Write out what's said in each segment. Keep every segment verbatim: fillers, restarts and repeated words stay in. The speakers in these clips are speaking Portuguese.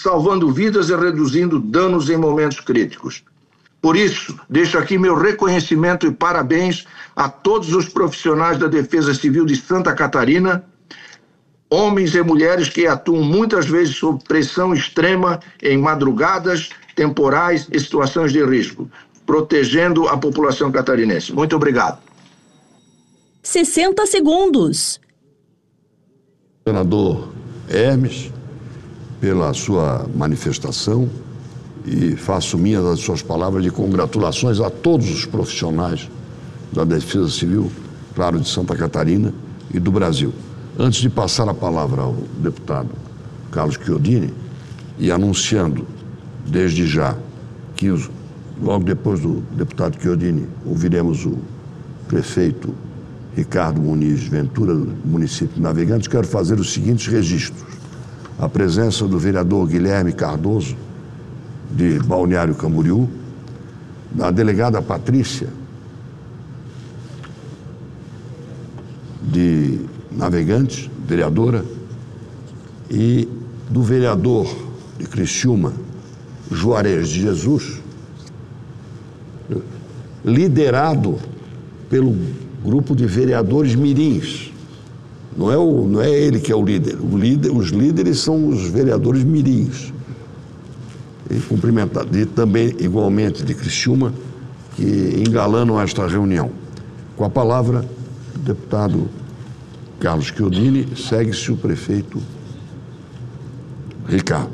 salvando vidas e reduzindo danos em momentos críticos. Por isso, deixo aqui meu reconhecimento e parabéns a todos os profissionais da Defesa Civil de Santa Catarina, homens e mulheres que atuam muitas vezes sob pressão extrema em madrugadas, temporais e situações de risco, protegendo a população catarinense. Muito obrigado. sessenta segundos. Senador Hermes, pela sua manifestação, e faço minhas as suas palavras de congratulações a todos os profissionais da Defesa Civil, claro, de Santa Catarina e do Brasil. Antes de passar a palavra ao deputado Carlos Chiodini, e anunciando desde já que os, logo depois do deputado Chiodini ouviremos o prefeito Ricardo Muniz Ventura, do município de Navegantes, quero fazer os seguintes registros. A presença do vereador Guilherme Cardoso, de Balneário Camboriú, da delegada Patrícia, de Navegantes, vereadora, e do vereador de Criciúma, Juarez de Jesus, liderado pelo grupo de vereadores mirins. Não é, o, não é ele que é o líder. O líder. Os líderes são os vereadores mirins. E cumprimentado. E também, igualmente, de Criciúma, que engalanam esta reunião. Com a palavra, o deputado Carlos Chiodini, segue-se o prefeito Ricardo.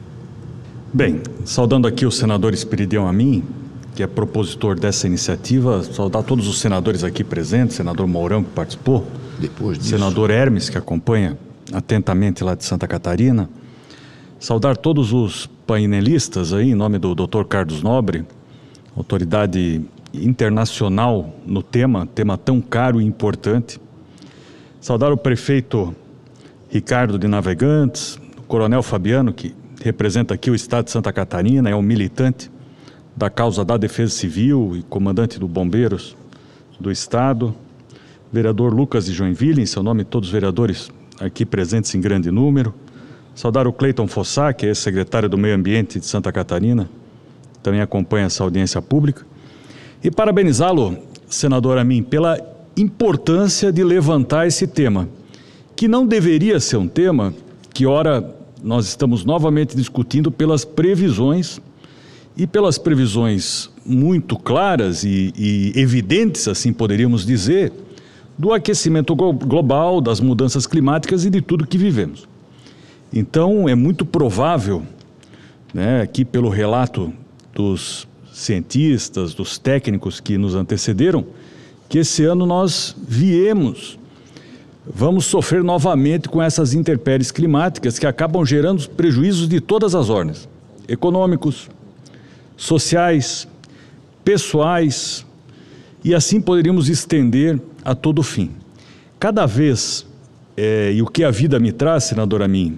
Bem, saudando aqui o senador Esperidião Amin, que é propositor dessa iniciativa, saudar todos os senadores aqui presentes, senador Mourão, que participou, Depois disso, senador Hermes, que acompanha atentamente lá de Santa Catarina, saudar todos os painelistas aí, em nome do doutor Carlos Nobre, autoridade internacional no tema, tema tão caro e importante. Saudar o prefeito Ricardo de Navegantes, o coronel Fabiano, que representa aqui o estado de Santa Catarina, é um militante da causa da Defesa Civil e comandante do Bombeiros do estado. Vereador Lucas de Joinville, em seu nome todos os vereadores aqui presentes em grande número. Saudar o Cleiton Fossá, que é secretário do Meio Ambiente de Santa Catarina, também acompanha essa audiência pública. E parabenizá-lo, senador Amin, pela importância de levantar esse tema, que não deveria ser um tema que, ora, nós estamos novamente discutindo pelas previsões e pelas previsões muito claras e, e evidentes, assim poderíamos dizer, do aquecimento global, das mudanças climáticas e de tudo que vivemos. Então, é muito provável, né, aqui pelo relato dos cientistas, dos técnicos que nos antecederam, que esse ano nós viemos, vamos sofrer novamente com essas intempéries climáticas que acabam gerando prejuízos de todas as ordens, econômicos, sociais, pessoais, e assim poderíamos estender a todo fim. Cada vez, é, e o que a vida me traz, senador Amin,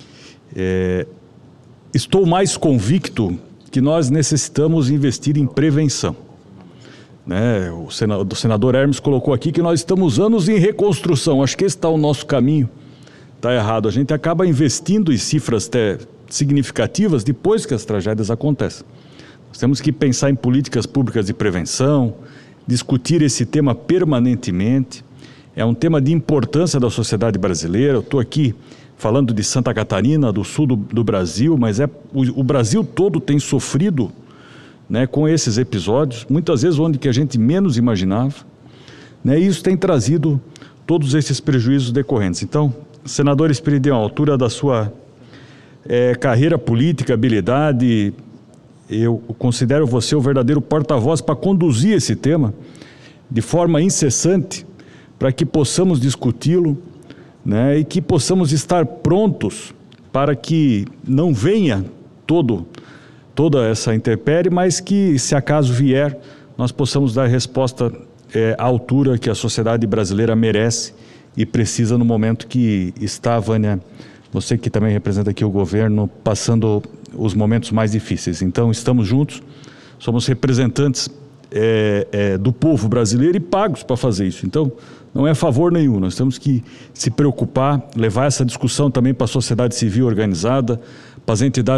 é, estou mais convicto que nós necessitamos investir em prevenção. Né? O, senador, o senador Hermes colocou aqui que nós estamos anos em reconstrução, acho que esse está o nosso caminho, está errado. A gente acaba investindo em cifras até significativas depois que as tragédias acontecem. Nós temos que pensar em políticas públicas de prevenção, discutir esse tema permanentemente. É um tema de importância da sociedade brasileira. Eu estou aqui falando de Santa Catarina, do sul do, do Brasil, mas é, o, o Brasil todo tem sofrido, né, com esses episódios, muitas vezes onde que a gente menos imaginava, né, e isso tem trazido todos esses prejuízos decorrentes. Então, senador Esperidião, à altura da sua é, carreira política, habilidade, eu considero você o verdadeiro porta-voz para conduzir esse tema de forma incessante, para que possamos discuti-lo, né, e que possamos estar prontos para que não venha todo, toda essa intempérie, mas que, se acaso vier, nós possamos dar resposta é, à altura que a sociedade brasileira merece e precisa no momento que está, Vânia, você que também representa aqui o governo, passando os momentos mais difíceis. Então, estamos juntos, somos representantes é, é, do povo brasileiro e pagos para fazer isso. Então, não é favor nenhum, nós temos que se preocupar, levar essa discussão também para a sociedade civil organizada, para as entidades